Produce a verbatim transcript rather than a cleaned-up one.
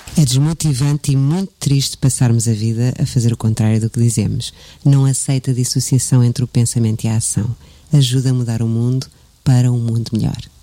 É desmotivante e muito triste passarmos a vida a fazer o contrário do que dizemos. Não aceita a dissociação entre o pensamento e a ação. Ajuda a mudar o mundo para um mundo melhor.